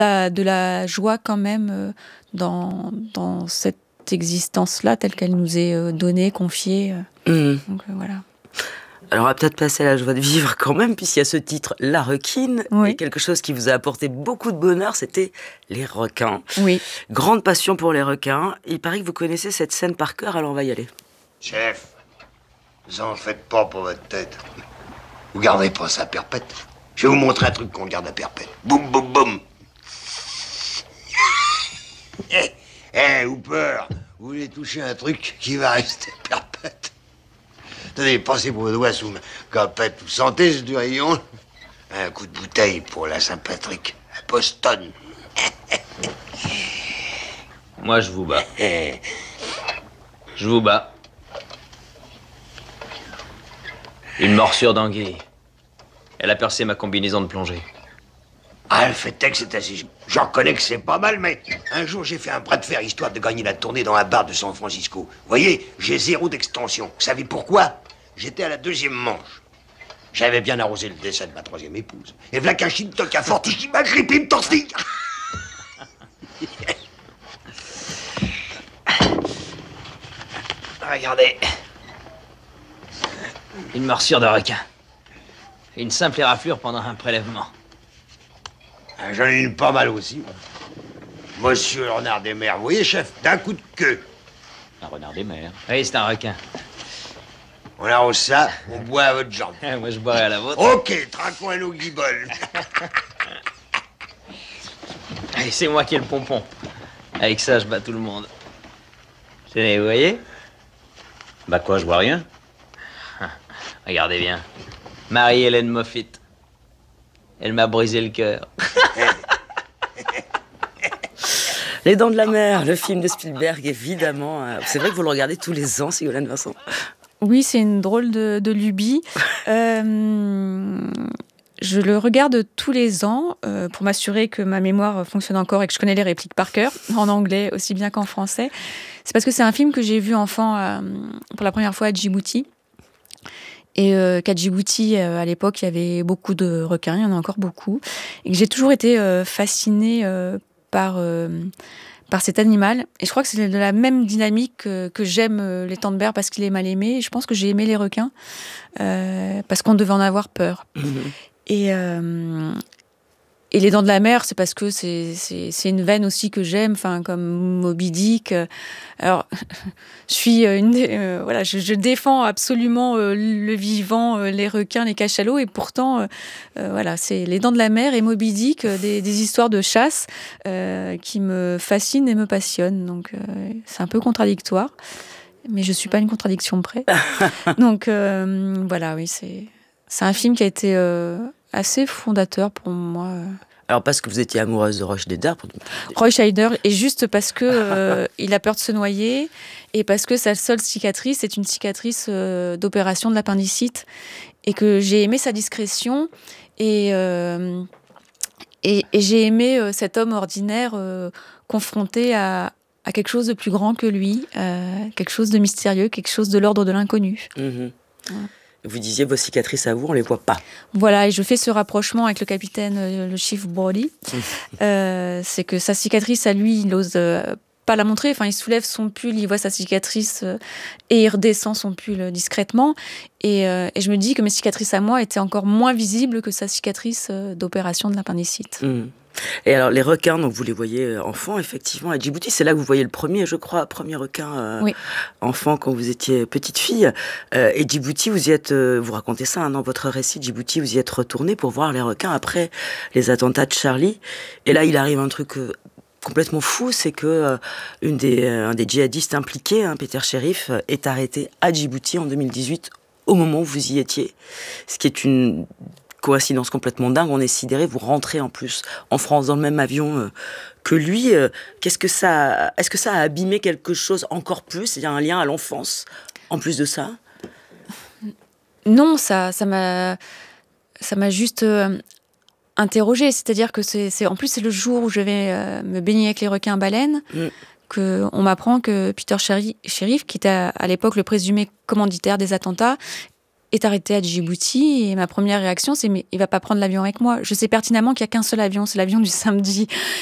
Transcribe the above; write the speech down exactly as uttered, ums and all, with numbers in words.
de la joie quand même euh, dans, dans cette existence-là, telle qu'elle nous est euh, donnée, confiée. Euh. Mmh. Donc euh, voilà. Alors on va peut-être passer à la joie de vivre quand même, puisqu'il y a ce titre, La Requine, oui. et quelque chose qui vous a apporté beaucoup de bonheur, c'était les requins. Oui. Grande passion pour les requins. Il paraît que vous connaissez cette scène par cœur, alors on va y aller. Chef, vous en faites pas pour votre tête. Vous gardez pas ça perpète. Je vais vous montrer un truc qu'on garde à perpète. Boum, boum, boum. Eh, hey, Hooper, vous voulez toucher un truc qui va rester perpète. Tenez, passez vos doigts sous ma galpette. Vous sentez ce du rayon? Un coup de bouteille pour la Saint-Patrick. À Boston. Moi, je vous bats. Je vous bats. Une morsure d'anguille. Elle a percé ma combinaison de plongée. Ah, le fait est que c'est assez... J'en reconnais que c'est pas mal, mais un jour, j'ai fait un bras de fer histoire de gagner la tournée dans un bar de San Francisco. Vous voyez, j'ai zéro d'extension. Vous savez pourquoi? J'étais à la deuxième manche. J'avais bien arrosé le décès de ma troisième épouse. Et v'là qu'un chine-toc à forti qui m'a grippé une tortille. Regardez. Une morsure de requin. Une simple éraflure pendant un prélèvement. J'en ai une pas mal aussi. Monsieur le renard des mers, vous voyez, chef, d'un coup de queue. Un renard des mers? Oui, c'est un requin. On arrose ça, on boit à votre jambe. Moi, je boirai à la vôtre. Ok, traquons un eau guibole. Allez, c'est moi qui ai le pompon. Avec ça, je bats tout le monde. Tenez, vous voyez? Bah quoi, je vois rien. Regardez bien. Marie-Hélène Moffitt. Elle m'a brisé le cœur. Les Dents de la Mer, le film de Spielberg, évidemment. C'est vrai que vous le regardez tous les ans, Ségolène Vincent. Oui, c'est une drôle de, de lubie. Euh, je le regarde tous les ans euh, pour m'assurer que ma mémoire fonctionne encore et que je connais les répliques par cœur, en anglais aussi bien qu'en français. C'est parce que c'est un film que j'ai vu enfant euh, pour la première fois à Djibouti. Et euh, qu'à Djibouti, euh, à l'époque, il y avait beaucoup de requins, il y en a encore beaucoup. Et que j'ai toujours été euh, fascinée euh, par, euh, par cet animal. Et je crois que c'est de la même dynamique que, que j'aime euh, les Tandberg parce qu'il est mal aimé. Et je pense que j'ai aimé les requins euh, parce qu'on devait en avoir peur. Mmh. Et... Euh, Et les Dents de la Mer, c'est parce que c'est, c'est, c'est une veine aussi que j'aime, enfin, comme Moby Dick. Alors, je suis une, euh, voilà, je, je défends absolument euh, le vivant, euh, les requins, les cachalots, et pourtant, euh, euh, voilà, c'est les Dents de la Mer et Moby Dick, euh, des, des histoires de chasse euh, qui me fascinent et me passionnent. Donc, euh, c'est un peu contradictoire, mais je suis pas une contradiction près. Donc, euh, voilà, oui, c'est, c'est un film qui a été euh, assez fondateur pour moi. Alors parce que vous étiez amoureuse de Roy Scheider. Pour... Roy Scheider, et juste parce que euh, il a peur de se noyer et parce que sa seule cicatrice est une cicatrice euh, d'opération de l'appendicite et que j'ai aimé sa discrétion et euh, et, et j'ai aimé euh, cet homme ordinaire euh, confronté à à quelque chose de plus grand que lui, euh, quelque chose de mystérieux, quelque chose de l'ordre de l'inconnu. Mmh. Voilà. Vous disiez vos cicatrices à vous, on les voit pas. Voilà, et je fais ce rapprochement avec le capitaine, le chief Brody. euh, c'est que sa cicatrice à lui, il n'ose euh, pas la montrer. Enfin, il soulève son pull, il voit sa cicatrice euh, et il redescend son pull discrètement. Et, euh, et je me dis que mes cicatrices à moi étaient encore moins visibles que sa cicatrice euh, d'opération de l'appendicite. Mmh. Et alors, les requins, donc vous les voyez enfants, effectivement, à Djibouti. C'est là que vous voyez le premier, je crois, premier requin euh, oui. enfant quand vous étiez petite fille. Euh, et Djibouti, vous y êtes, euh, vous racontez ça hein, dans votre récit, Djibouti, vous y êtes retourné pour voir les requins après les attentats de Charlie. Et là, il arrive un truc euh, complètement fou, c'est que euh, une des, euh, un des djihadistes impliqués, hein, Peter Sherif, euh, est arrêté à Djibouti en deux mille dix-huit, au moment où vous y étiez. Ce qui est une... coïncidence complètement dingue, on est sidéré, vous rentrez en plus en France dans le même avion euh, que lui. Euh, qu'est-ce que ça, est-ce que ça a abîmé quelque chose encore plus? Il y a un lien à l'enfance en plus de ça? Non, ça, ça m'a, ça m'a juste euh, interrogée. C'est-à-dire que c'est, c'est, en plus c'est le jour où je vais euh, me baigner avec les requins-baleines. Mm. Que on m'apprend que Peter Sherif, qui était à, à l'époque le présumé commanditaire des attentats, est arrêté à Djibouti et ma première réaction, c'est mais il va pas prendre l'avion avec moi. Je sais pertinemment qu'il y a qu'un seul avion, c'est l'avion du samedi.